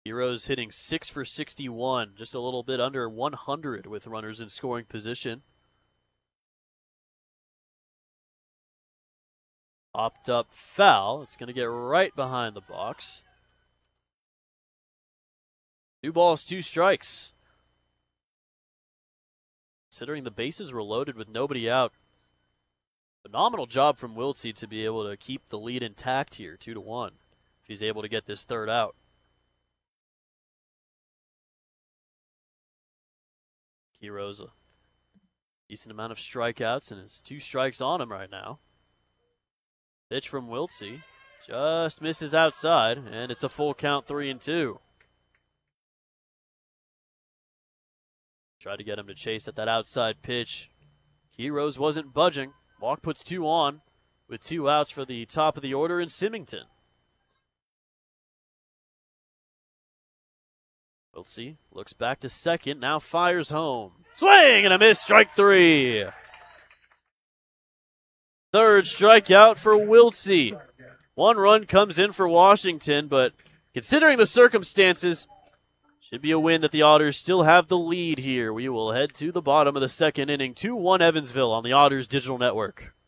Heroes hitting 6 for 61, just a little bit under 100 with runners in scoring position. Popped up foul. It's going to get right behind the box. 2 balls, 2 strikes. Considering the bases were loaded with nobody out, phenomenal job from Wiltsey to be able to keep the lead intact here, 2-1, if he's able to get this third out. Heroes a decent amount of strikeouts, and it's 2 strikes on him right now. Pitch from Wiltsey just misses outside, and it's a full count, 3-2. Tried to get him to chase at that outside pitch. Heroes wasn't budging. Walk puts 2 on with 2 outs for the top of the order in Symington. Wiltsey looks back to second, now fires home. Swing and a miss, strike 3. Third strikeout for Wiltsey. 1 run comes in for Washington, but considering the circumstances, should be a win that the Otters still have the lead here. We will head to the bottom of the second inning. 2-1 Evansville on the Otters Digital Network.